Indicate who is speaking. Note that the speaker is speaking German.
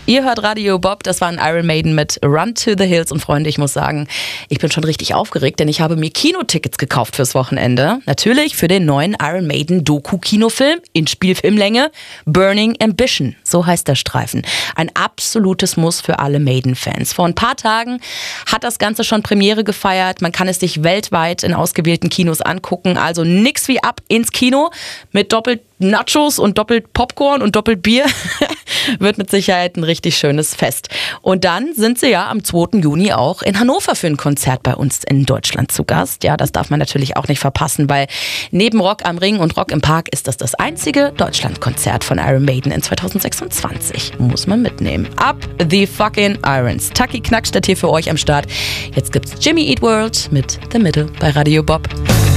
Speaker 1: Ihr hört Radio Bob, das war ein Iron Maiden mit Run to the Hills. Und Freunde, ich muss sagen, ich bin schon richtig aufgeregt, denn ich habe mir Kinotickets gekauft fürs Wochenende. Natürlich für den neuen Iron Maiden Doku-Kinofilm in Spielfilmlänge, Burning Ambition, so heißt der Streifen. Ein absolutes Muss für alle Maiden-Fans. Vor ein paar Tagen hat das Ganze schon Premiere gefeiert. Man kann es sich weltweit in ausgewählten Kinos angucken. Also nix wie ab ins Kino mit doppelt Nachos und doppelt Popcorn und doppelt Bier. Wird mit Sicherheit ein richtig schönes Fest. Und dann sind sie ja am 2. Juni auch in Hannover für ein Konzert bei uns in Deutschland zu Gast. Ja, das darf man natürlich auch nicht verpassen, weil neben Rock am Ring und Rock im Park ist das einzige Deutschlandkonzert von Iron Maiden in 2026. Muss man mitnehmen. Up the fucking Irons. Taki Knackstadt hier für euch am Start. Jetzt gibt's Jimmy Eat World mit The Middle bei Radio Bob.